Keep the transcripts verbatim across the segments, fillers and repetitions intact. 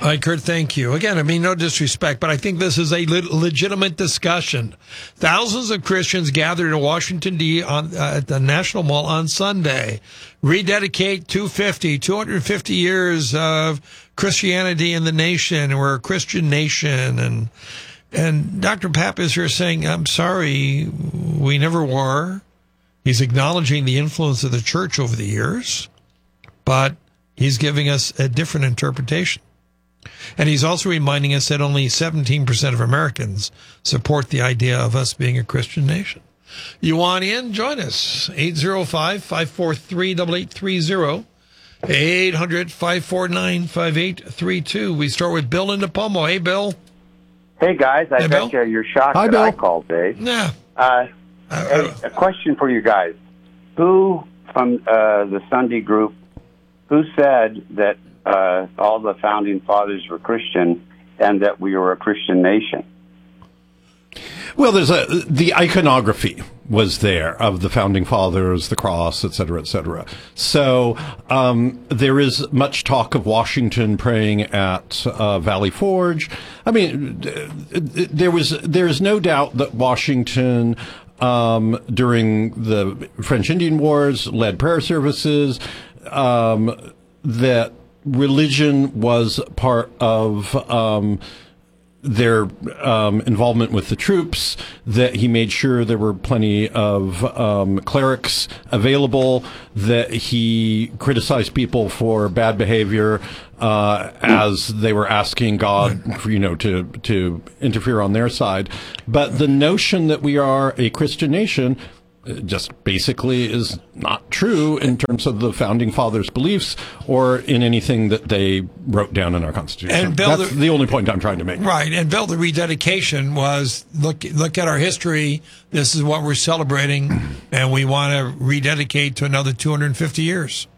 right, Kurt, thank you. Again, I mean, no disrespect, but I think this is a le- legitimate discussion. Thousands of Christians gathered in Washington, D C on, uh, at the National Mall on Sunday, rededicate two hundred fifty, two hundred fifty years of Christianity in the nation. We're a Christian nation. And, and Doctor Papp is here saying, I'm sorry, we never were. He's acknowledging the influence of the church over the years, but he's giving us a different interpretation. And he's also reminding us that only seventeen percent of Americans support the idea of us being a Christian nation. You want in? Join us. eight oh five, five four three, eight eight three zero. eight hundred, five four nine, five eight three two. We start with Bill in Napomo. Hey, Bill. Hey, guys. I hey, bet Bill? you you're shocked Hi, that Bill. I called, Dave. Yeah. Uh, Uh, hey, a question for you guys. Who from uh, the Sunday group, who said that uh, all the founding fathers were Christian and that we were a Christian nation? Well, there's a the iconography was there of the founding fathers, the cross, et cetera, et cetera. So um, there is much talk of Washington praying at uh, Valley Forge. I mean, there was there is no doubt that Washington, um, during the French Indian Wars, led prayer services. Um, that religion was part of um, their um, involvement with the troops, that he made sure there were plenty of um, clerics available, that he criticized people for bad behavior uh, as they were asking God, for, you know, to to interfere on their side. But the notion that we are a Christian nation just basically is not true in terms of the founding fathers' beliefs or in anything that they wrote down in our Constitution. And Bill, That's the, the only point I'm trying to make. Right. And Bill, the rededication was, look look at our history. This is what we're celebrating, and we want to rededicate to another two hundred fifty years.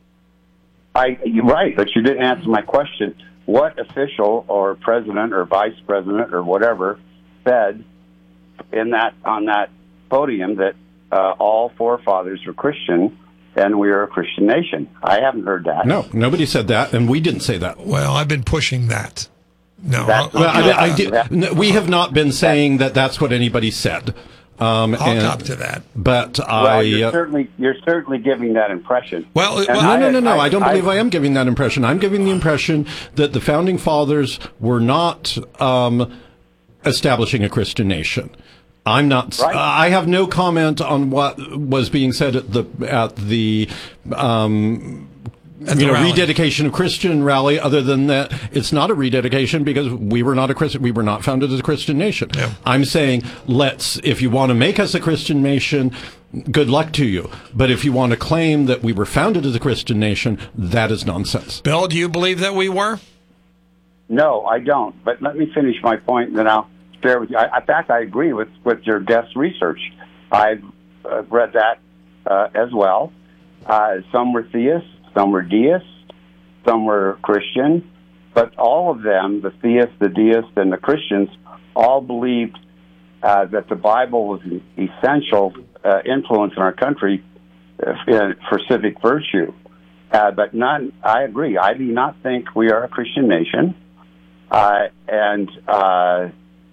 I, you're right, but you didn't answer my question. What official or president or vice president or whatever said in that on that podium that Uh, all forefathers were Christian, and we are a Christian nation? I haven't heard that. No, nobody said that, and we didn't say that. Well, I've been pushing that. No, That's I'll, Well, I'll, I, I did, no, we have not been saying that that's what anybody said. Um, I'll and, cop to that. But well, I. you're Uh, certainly you're certainly giving that impression. Well, And well no, I- no, no, no. I, I- don't I- believe I am giving that impression. I'm giving the impression that the founding fathers were not um, establishing a Christian nation. I'm not. Right. Uh, I have no comment on what was being said at the at the um, At you the know rally. rededication of Christian rally. Other than that, it's not a rededication because we were not a Christian. We were not founded as a Christian nation. Yeah. I'm saying let's. If you want to make us a Christian nation, good luck to you. But if you want to claim that we were founded as a Christian nation, that is nonsense. Bill, do you believe that we were? No, I don't. But let me finish my point, and then I'll share with you. I, in fact, I agree with, with your guest research. I've uh, read that uh, as well. Uh, some were theists, some were deists, some were Christian, but all of them, the theists, the deists, and the Christians, all believed uh, that the Bible was an essential uh, influence in our country uh, for civic virtue. Uh, but none, I agree. I do not think we are a Christian nation. Uh, and uh,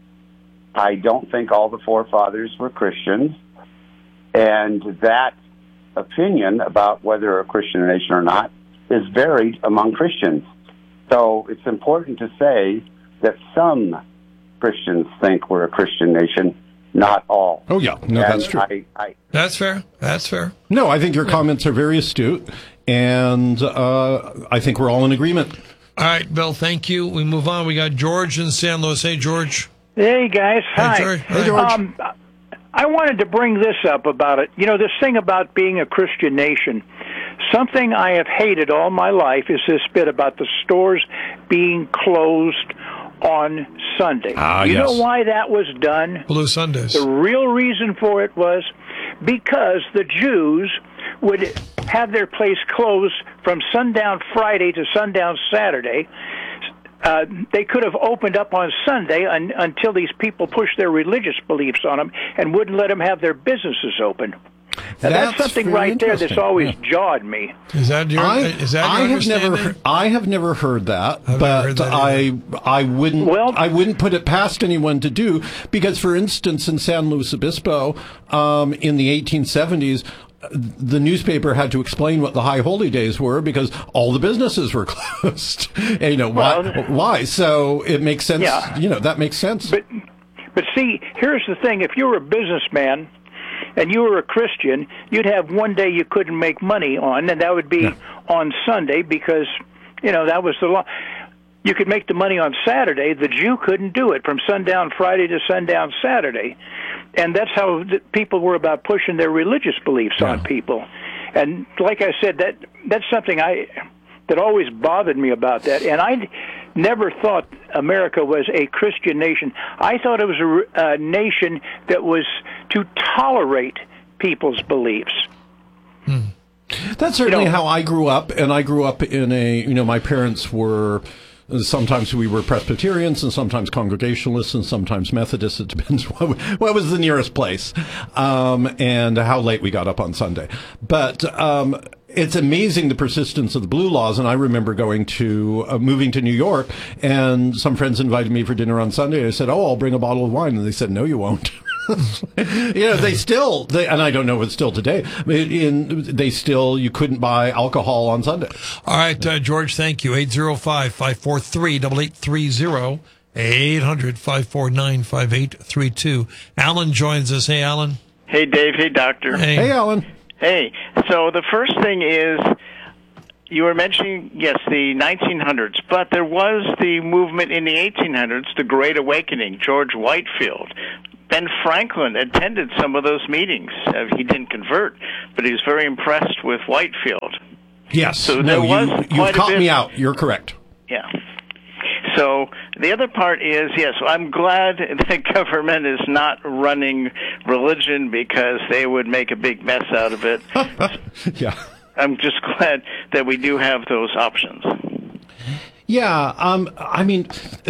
I don't think all the forefathers were Christians. And that opinion about whether we're a Christian nation or not is varied among Christians. So it's important to say that some Christians think we're a Christian nation, not all. Oh yeah, no, And that's true. I, I, That's fair. That's fair. No, I think your comments are very astute, and uh, I think we're all in agreement. All right, Bill, thank you. We move on. We got George in San Luis. Hey, George. Hey, guys. Hi. Hey, George. Hey, George. Um, I wanted to bring this up about it. You know, this thing about being a Christian nation. Something I have hated all my life is this bit about the stores being closed on Sunday. Ah, you yes. know why that was done? Blue Sundays. The real reason for it was because the Jews would have their place closed from sundown Friday to sundown Saturday. Uh, they could have opened up on Sunday un- until these people pushed their religious beliefs on them and wouldn't let them have their businesses open. Now, that's, That's something very right there that's interesting. always Yeah. jawed me. Is that your? I, is that your I have understanding? never, I have never heard that, I've never but heard that I, I wouldn't, Well- I wouldn't put it past anyone to do because, for instance, in San Luis Obispo, um, in the eighteen seventies. The newspaper had to explain what the high holy days were because all the businesses were closed. And, you know, why, Well- why? So it makes sense. Yeah. You know, that makes sense. But but see, here's the thing: if you were a businessman and you were a Christian, you'd have one day you couldn't make money on, and that would be Yeah. on Sunday because you know that was the law. You could make the money on Saturday. The Jew couldn't do it from sundown Friday to sundown Saturday, and that's how the people were about pushing their religious beliefs Yeah. on people. And like I said, that that's something I that always bothered me about that. And I never thought America was a Christian nation. I thought it was a, a nation that was to tolerate people's beliefs. That's certainly You know- how I grew up, and I grew up in a, you know, my parents were, sometimes we were Presbyterians, and sometimes Congregationalists, and sometimes Methodists. It depends what, what was the nearest place, um, and how late we got up on Sunday. But, um, it's amazing the persistence of the blue laws, and I remember going to, uh, moving to New York, and some friends invited me for dinner on Sunday. I said, oh, I'll bring a bottle of wine, and they said, no, you won't. You know, they still, they, and I don't know if it's still today, but in, they still, you couldn't buy alcohol on Sunday. All right, uh, George, thank you. eight zero five, five four three, eight eight three zero, eight hundred, five four nine, five eight three two. Alan joins us. Hey, Alan. Hey, Dave. Hey, Doctor. Hey. Hey, Alan. Hey. So the first thing is, you were mentioning, yes, the nineteen hundreds, but there was the movement in the eighteen hundreds, the Great Awakening, George Whitefield. Ben Franklin attended some of those meetings. Uh, he didn't convert, but he was very impressed with Whitefield. Yes. So no, there was you, quite you've a caught bit- me out. You're correct. Yeah. So the other part is, yes, I'm glad the government is not running religion because they would make a big mess out of it. Yeah. I'm just glad that we do have those options. Yeah, um, I mean,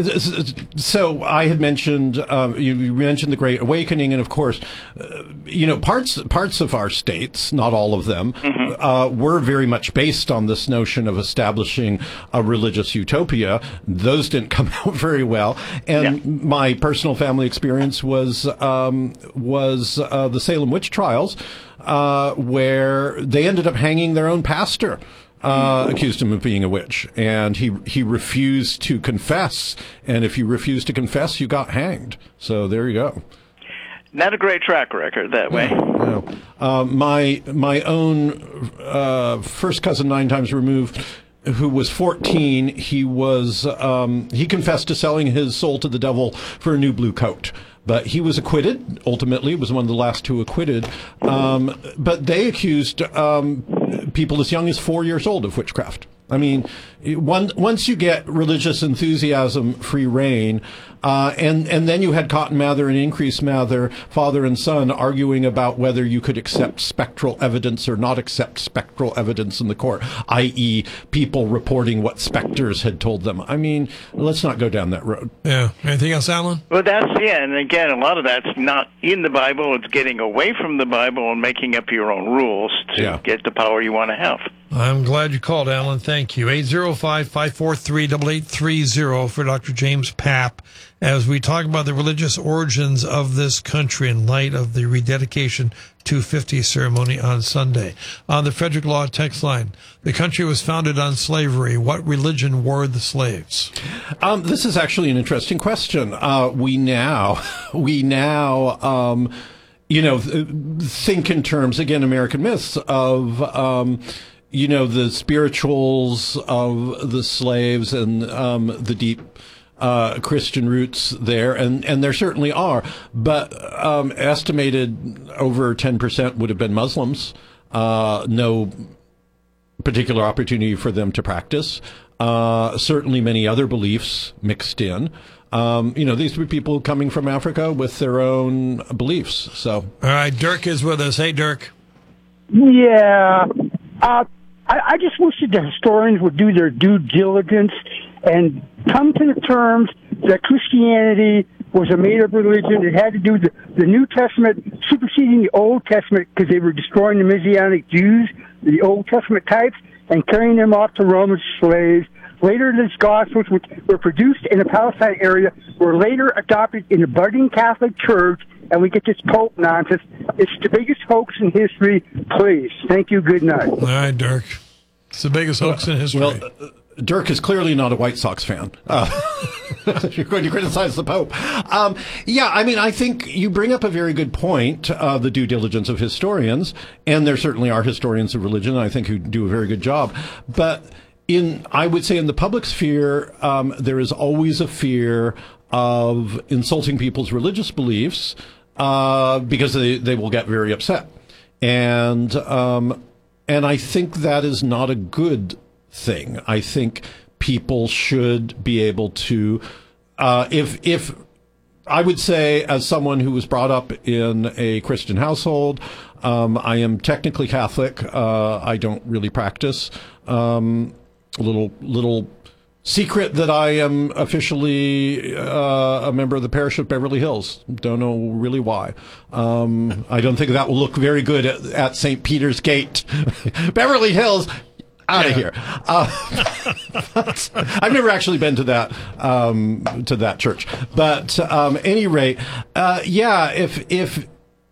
so I had mentioned um, you you mentioned the Great Awakening, and of course, uh, you know, parts parts of our states, not all of them, mm-hmm. uh, were very much based on this notion of establishing a religious utopia. Those didn't come out very well, and yeah. my personal family experience was um, was uh, the Salem witch trials, uh, where they ended up hanging their own pastor. Uh, accused him of being a witch, and he he refused to confess. And if you refused to confess, you got hanged. So there you go. Not a great track record that way. No. Uh, my my own uh, first cousin, nine times removed, who was fourteen, he was um, he confessed to selling his soul to the devil for a new blue coat. But he was acquitted. Ultimately, was one of the last two acquitted. Um, but they accused um, people as young as four years old of witchcraft. I mean, one, once you get religious enthusiasm free reign, uh, and, and then you had Cotton Mather and Increase Mather, father and son, arguing about whether you could accept spectral evidence or not accept spectral evidence in the court, that is people reporting what specters had told them. I mean, let's not go down that road. Yeah. Anything else, Alan? Well, that's, yeah, and again, a lot of that's not in the Bible. It's getting away from the Bible and making up your own rules to Yeah. get the power you want to have. I'm glad you called, Alan. Thank you. eight zero five, five four three, eight eight three zero for Doctor James Papp as we talk about the religious origins of this country in light of the rededication two fifty ceremony on Sunday. On the Frederick Law text line, the country was founded on slavery. What religion were the slaves? Um, this is actually an interesting question. Uh, we now, we now, um, you know, th- think in terms, again, American myths of, um, you know, the spirituals of the slaves and um, the deep uh, Christian roots there, and, and there certainly are. But um, estimated over ten percent would have been Muslims. Uh, no particular opportunity for them to practice. Uh, certainly many other beliefs mixed in. Um, you know, these were people coming from Africa with their own beliefs. So, all right, Dirk is with us. Hey, Dirk. Yeah. Uh, I, I just wish that the historians would do their due diligence and come to the terms that Christianity was a made-up religion. It had to do with the, the New Testament superseding the Old Testament because they were destroying the Messianic Jews, the Old Testament types, and carrying them off to Roman slaves. Later, these Gospels, which were produced in the Palestine area, were later adopted in the budding Catholic Church, and we get this Pope nonsense. It's the biggest hoax in history. Please. Thank you. Good night. All right, Dirk. It's the biggest hoax in history. Well, uh, Dirk is clearly not a White Sox fan. Uh, you're going to criticize the Pope. Um, yeah, I mean, I think you bring up a very good point, uh, the due diligence of historians, and there certainly are historians of religion, I think, who do a very good job. But in, I would say in the public sphere, um, there is always a fear of insulting people's religious beliefs, uh, because they, they will get very upset. And, um, and I think that is not a good thing. I think people should be able to, uh, if, if, I would say, as someone who was brought up in a Christian household, um, I am technically Catholic. Uh, I don't really practice. Um, a little, little secret that I am officially uh, a member of the parish of Beverly Hills. Don't know really why. Um, I don't think that will look very good at, at Saint Peter's Gate. Beverly Hills, out of yeah. here. Uh, but I've never actually been to that um, to that church. But um, at any rate, uh, yeah, if if.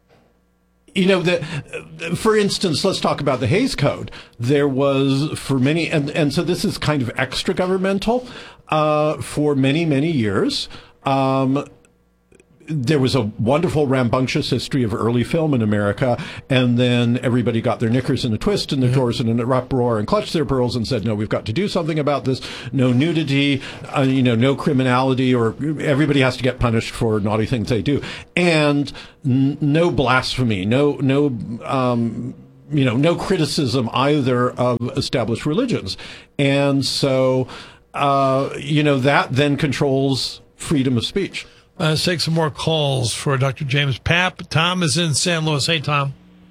You know, the, for instance, let's talk about the Hays Code. There was for many, and, and so this is kind of extra governmental, uh, for many, many years. Um, there was a wonderful rambunctious history of early film in America, and then everybody got their knickers in a twist and their drawers in an uproar and clutched their pearls and said, no, we've got to do something about this. No nudity, uh, you know, no criminality, or everybody has to get punished for naughty things they do. And n- no blasphemy, no, no, um, you know, no criticism either of established religions. And so, uh, you know, that then controls freedom of speech. Uh, let's take some more calls for Doctor James Papp. Tom is in San Luis. Hey, Tom.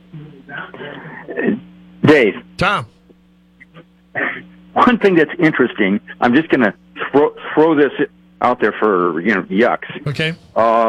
Dave. Tom. One thing that's interesting, I'm just going to throw, throw this out there for, you know, yucks. Okay. Uh,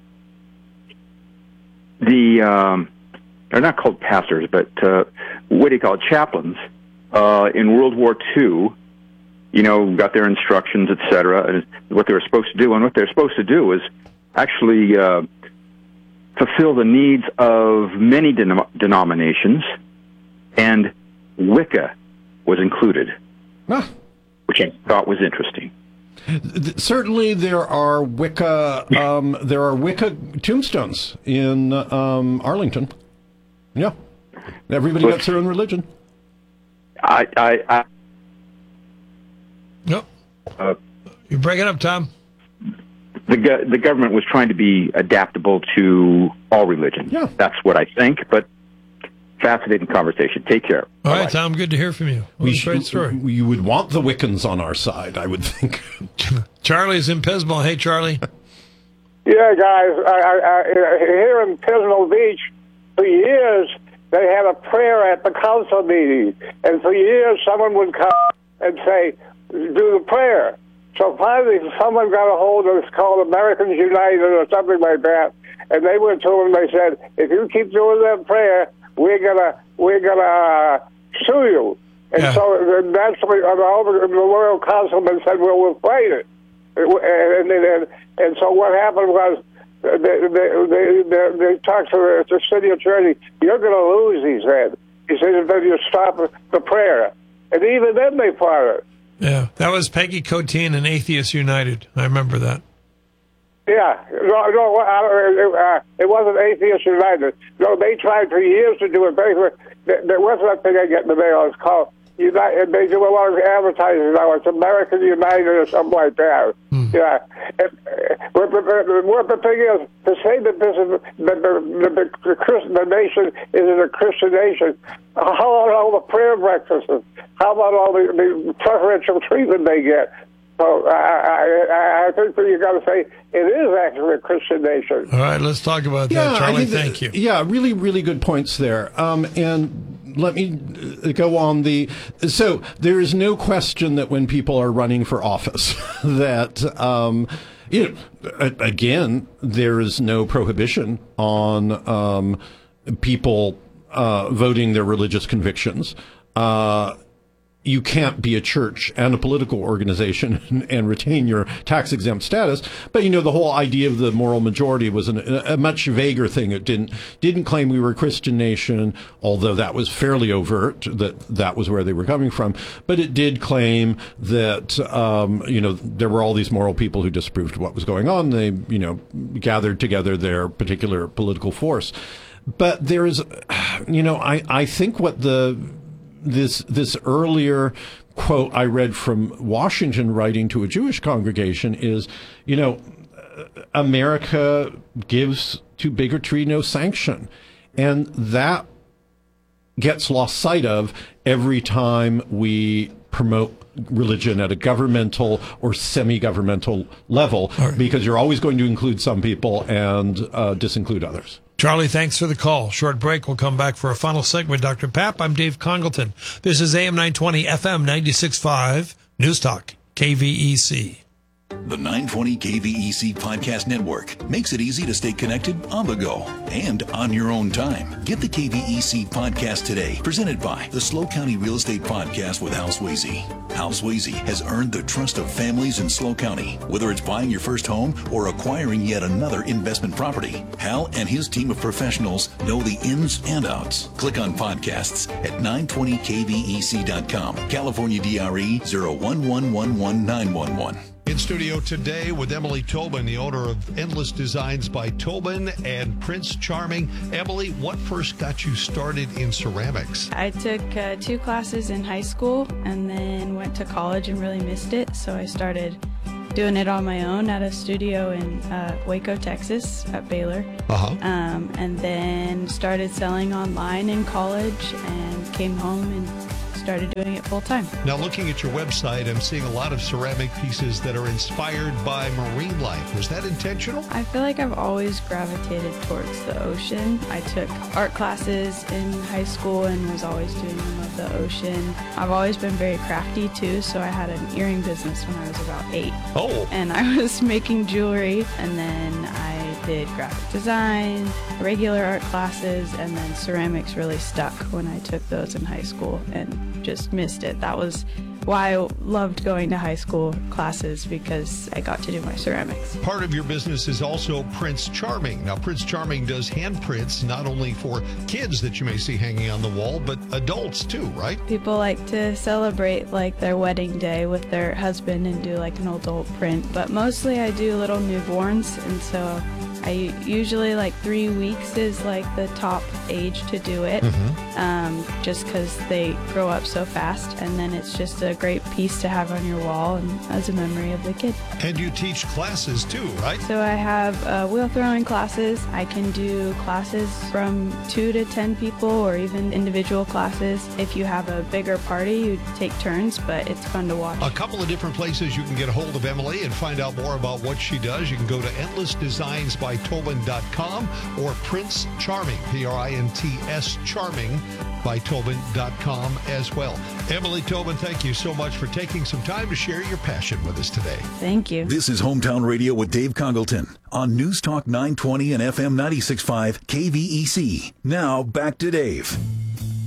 the, um, they're not called pastors, but uh, what do you call it, chaplains, uh, in World War Two, you know, got their instructions, et cetera, and what they were supposed to do. And what they're supposed to do is actually uh, fulfill the needs of many denom- denominations, and Wicca was included, huh. which I thought was interesting. Certainly, there are Wicca. Um, there are Wicca tombstones in um, Arlington. Yeah, everybody But got their own religion. I, I, I Nope. Uh, You're breaking up, Tom. the go- the government was trying to be adaptable to all religion. Yeah. That's what I think. But fascinating conversation. Take care. All Bye-bye. right, Tom. Good to hear from you. Well, We great story. You would want the Wiccans on our side, I would think. Charlie's in Pismo. Hey, Charlie. Yeah, guys, I, I, I, here in Pismo Beach, for years, they had a prayer at the council meeting. And for years, someone would come and say, do the prayer. So finally, someone got a hold of, it's called Americans United or something like that, and they went to him and they said, if you keep doing that prayer, we're gonna we're gonna uh, sue you. And Yeah. so that's what all the, the loyal councilmen said, well, we'll fight it. And, and, and, and so what happened was they they they, they, they talked to the, the city attorney. You're going to lose, he said. He said, if you stop the prayer. And even then they fought it. Yeah, that was Peggy Coteen and Atheists United. I remember that. Yeah, no, no, uh, it wasn't Atheists United. No, they tried for years to do it. They were, there was that thing I get in the mail. It's called United. They do a lot of advertising now. It's American United or something like that. Hmm. Yeah. And, uh, but, but, but what the thing is, to say that this is the the, the, the, Christian, the nation isn't a Christian nation. How about all the prayer breakfasts? How about all the, the preferential treatment they get? So I, I, I think that you got to say it is actually a Christian nation. All right, let's talk about Yeah, that, I Charlie. think that- Thank you. Yeah, really, really good points there. Um, and let me go on the. So there is no question that when people are running for office, that um, You know, again, there is no prohibition on um, people uh, voting their religious convictions. Uh, you can't be a church and a political organization and, and retain your tax-exempt status. But, you know, the whole idea of the moral majority was an, a much vaguer thing. It didn't didn't claim we were a Christian nation, although that was fairly overt, that that was where they were coming from. But it did claim that, um, you know, there were all these moral people who disapproved of what was going on. They, you know, gathered together their particular political force. But there's, you know, I, I think what the... This this earlier quote I read from Washington writing to a Jewish congregation is, you know, America gives to bigotry no sanction. And that gets lost sight of every time we promote religion at a governmental or semi-governmental level, right, because you're always going to include some people and uh, disinclude others. Charlie, thanks for the call. Short break. We'll come back for a final segment. Doctor Pap, I'm Dave Congleton. This is A M nine twenty, F M ninety-six point five, News Talk, K V E C. The nine twenty K V E C Podcast Network makes it easy to stay connected on the go and on your own time. Get the K V E C Podcast today, presented by the SLO County Real Estate Podcast with Hal Swayze. Hal Swayze has earned the trust of families in SLO County. Whether it's buying your first home or acquiring yet another investment property, Hal and his team of professionals know the ins and outs. Click on podcasts at nine twenty K V E C dot com. California D R E zero one one one one nine one one. In studio today with Emily Tobin, the owner of Endless Designs by Tobin and Prince Charming. Emily, what first got you started in ceramics? I took uh, two classes in high school and then went to college and really missed it, so I started doing it on my own at a studio in uh, Waco, Texas at Baylor. Uh-huh. Um, and then started selling online in college and came home and started doing it full time. Now, looking at your website, I'm seeing a lot of ceramic pieces that are inspired by marine life. Was that intentional? I feel like I've always gravitated towards the ocean. I took art classes in high school and was always doing them of the ocean. I've always been very crafty too, so I had an earring business when I was about eight. Oh. And I was making jewelry, and then I did graphic design, regular art classes, and then ceramics really stuck when I took those in high school and just missed it. That was why I loved going to high school classes, because I got to do my ceramics. Part of your business is also Prince Charming. Now, Prince Charming does handprints not only for kids that you may see hanging on the wall, but adults too, right? People like to celebrate like their wedding day with their husband and do like an adult print, but mostly I do little newborns, and so I usually like three weeks is like the top age to do it, mm-hmm. um, just because they grow up so fast, and then it's just a great piece to have on your wall and as a memory of the kid. And you teach classes too, right? So I have uh, wheel throwing classes. I can do classes from two to ten people, or even individual classes. If you have a bigger party, you take turns, but it's fun to watch. A couple of different places you can get a hold of Emily and find out more about what she does. You can go to endless designs by Tobin dot com or Prince Charming, P R I N T S Charming, by Tobin dot com as well. Emily Tobin, thank you so much for taking some time to share your passion with us today. Thank you. This is Hometown Radio with Dave Congleton on News Talk nine twenty and F M ninety-six point five K V E C. Now back to Dave.